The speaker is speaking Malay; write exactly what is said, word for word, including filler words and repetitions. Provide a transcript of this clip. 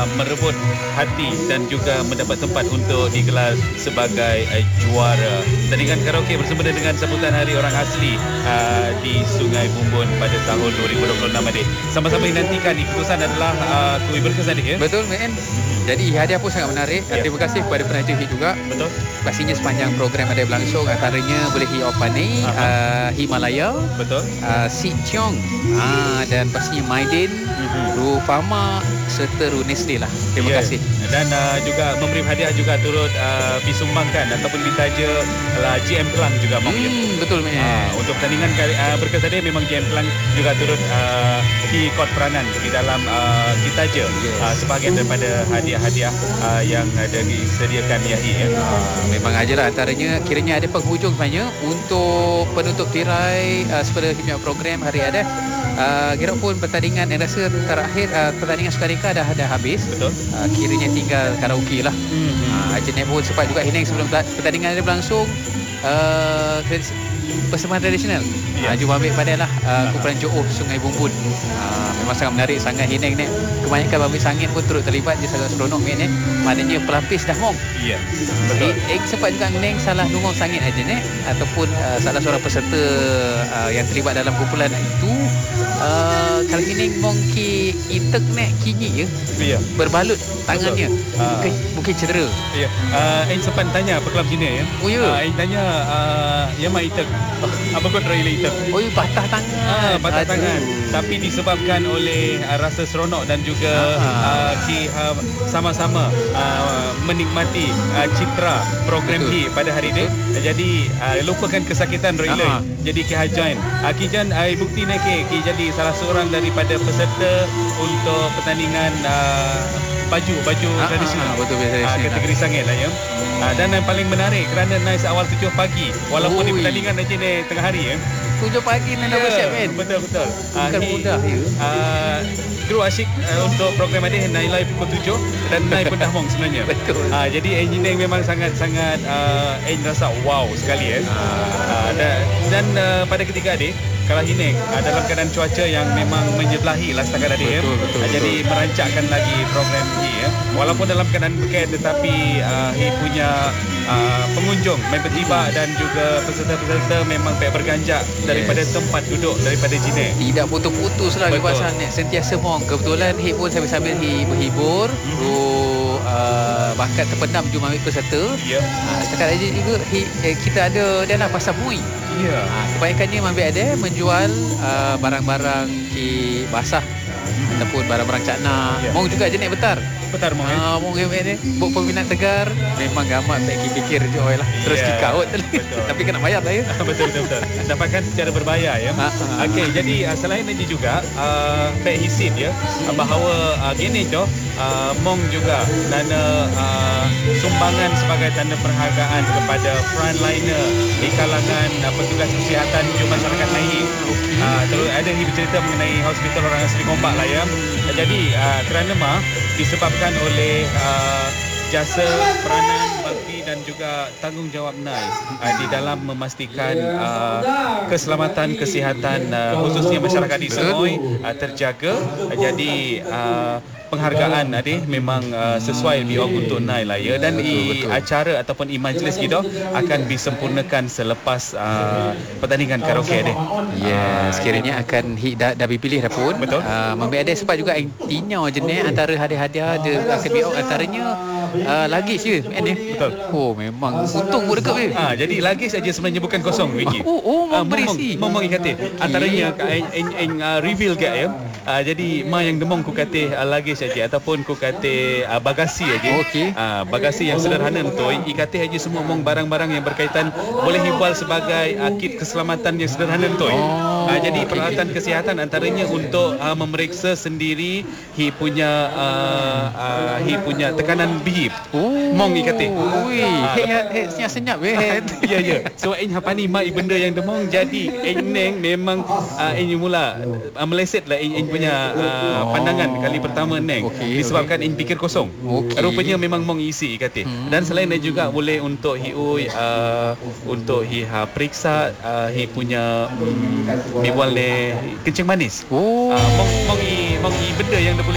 uh, merebut hati dan juga mendapat tempat untuk digelar sebagai uh, juara. Pertandingan karaoke bersempena dengan sambutan Hari Orang Asli uh, di Sungai Bumbun pada tahun dua ribu dua puluh enam, adik. Sama-sama dinantikan. Keputusan adalah uh, kui berkesan, adik, ya? Betul, Men. Jadi hadiah pun sangat menarik. Ya. Terima kasih kepada penaja Hit juga. Betul. Pastinya sepanjang program ada berlangsung, antaranya boleh Hit Opani, uh, Himalaya, Betul. uh, Si Cheong, uh, dan pastinya Maidin, Mm-hmm. Rufama serta Runesli lah. Terima Yeah. kasih. Dan uh, juga memberi hadiah juga turut uh, disumbangkan ataupun ditaja uh, G M Kelang juga, Mak. Hmm, betul, Men. Uh, untuk pertandingan kali, uh, berkesan dia memang G M Kelang juga turut uh, ikut peranan di dalam uh, ditaja Yes. uh, sebahagian daripada hadiah-hadiah uh, yang ada disediakan Y A H I, ya. Uh, memang ajalah antaranya kiranya ada penghujung sebenarnya untuk penutup tirai uh, sepada hikmat program hari ada. Uh, kira pun pertandingan yang rasa terakhir uh, pertandingan sukareka dah dah habis. Betul. Uh, kiranya tinggal karaoke lah. Mm-hmm. Uh, Jenet pun sempat juga Hineng sebelum pertandingan ada berlangsung. Uh, persembahan tradisional. Yes. Uh, jumpa ambil pada lah uh, kumpulan Johor Sungai Bumbun. Uh, memang sangat menarik sangat Hineng ni. Kebanyakan Babit Sangit pun turut terlibat. Dia sangat seronok ni. Maknanya pelapis dah mong. Ya, betul. Eh, eh sempat juga Hineng salah nungong sangit aja ni ataupun uh, salah seorang peserta uh, yang terlibat dalam kumpulan itu. Uh, kalau Hineng mongki itek nek kinyi ya. Ya. Berbalut tangannya. Uh, Mungkin mungkin cedera. Ya. Uh, Ain sempat tanya pekelam sini, ya. Oh, ya? Uh, Ain tanya uh, yang mai itek. Apa kau try itek? Oh, ya, patah tangan. Ah, patah Aduh. tangan. Tapi disebabkan oleh uh, rasa seronok dan juga uh, ki, uh, sama-sama uh, menikmati uh, citra program Ki pada hari ini. Uh, jadi uh, lupakan kesakitan Roilai. Ah. Jadi Ki Hajan, uh, Ki Jan uh, bukti nak Ki, Ki jadi salah seorang daripada peserta untuk pertandingan uh, baju baju Ah, tradisional. ah, betul, tradisional. Ah, kategori sangit lah, ya. Ah, dan yang paling menarik kerana naik awal tujuh pagi walaupun di Ui. pertandingan aja ni tengah hari, ya. Tujuh pagi nak Ya, bersiap kan. betul betul. Bukan mudah, ya. Uh, kru asyik uh, untuk program ini naik live pukul tujuh dan naik pun dah mong sebenarnya. Betul. Uh, jadi engineering memang sangat-sangat uh, en rasa wow sekali, ya. Uh, dan dan uh, pada ketika adik kalau Hineng uh, dalam keadaan cuaca yang memang menyebelahi lah setakat adik, ya. Betul, betul, Uh, jadi betul. merancakkan lagi program ini, ya. Walaupun dalam keadaan beken tetapi uh, he punya uh, pengunjung member tiba dan juga peserta-peserta memang baik berganjak daripada Yes. tempat duduk daripada Jineng. Tidak putus-putus lah Betul. kipasan ni. Sentiasa mong. Kebetulan Hit pun sambil-sambil Hit berhibur. Mhm. Ru uh, bakat terpendam jumpa ambil peserta. Ya. Uh, setakat aja juga Hit, eh, kita ada dah lah pasar mui. Ya. Uh, kebanyakannya ambil ada menjual uh, barang-barang ki basah ataupun barang-barang cakna. Ya. Mong juga jenis betar. Betar mong, ya. Ah, mong game ni buat peminat tegar memang gamat tak fikir je oi lah. Terus Ya, kick out tadi. betul. Tapi kena bayar dah, ya. betul betul betul. Dapatkan secara berbayar, ya. Ah, ah. Okey, jadi uh, selain itu juga uh, Pak Hisip, ya, uh, bahawa uh, gini tu uh, Mong juga dana uh, sumbangan sebagai tanda penghargaan kepada frontliner di kalangan uh, petugas kesihatan di masyarakat lain. Uh, terus ada yang bercerita mengenai hospital orang asli Gombak lah, ya. Uh, jadi uh, kerana mah disebabkan oleh uh, jasa peranan bakti dan juga tanggungjawab N A I uh, di dalam memastikan uh, keselamatan kesihatan uh, khususnya masyarakat di Senoi uh, terjaga. Uh, jadi uh, penghargaan adik memang uh, sesuai biok untuk N A I lah, ya. Dan Betul, i betul. acara ataupun i majlis kita akan disempurnakan selepas uh, pertandingan karaoke adik. Ya, sekiranya akan Hit dah, dah dipilih dah pun. Betul. Uh, Mambil ada sempat juga intinya je ni antara hadiah-hadiah dia akan biok antaranya uh, lagi je kan ni. Betul. Oh, memang untung pun dekat ni. Ah, jadi lagi saja sebenarnya bukan kosong, Vicky. Oh, oh, Ah, mau berisi. Mau ikatih. Antaranya en en, en uh, reveal ke, ya. Ah, jadi ma yang demong ku katih uh, lagi saja ataupun ku katih uh, bagasi aja. Okey. Ah, bagasi yang sederhana tu ikatih aja semua mong barang-barang yang berkaitan boleh dijual sebagai uh, kit keselamatan yang sederhana tu. Oh, Ah, jadi okey, peralatan kesihatan antaranya untuk uh, memeriksa sendiri hi punya uh, uh, hi punya tekanan bihip. Oh. Mong ikatih. Ui, Ah, head head senyap-senyap weh. Ya ya. So en hapani mai benda yang demong jadi en neng memang uh, en mula uh, meleset lah en, en punya uh, pandangan kali pertama neng Okey, disebabkan en fikir kosong. Okey. Rupanya memang mong isi kata. Hmm. Dan selain itu juga boleh untuk hiui uh, untuk hi ha periksa uh, hi punya um, dibual le kencing manis. Oh. Uh, mong mong i mong i benda yang dia boleh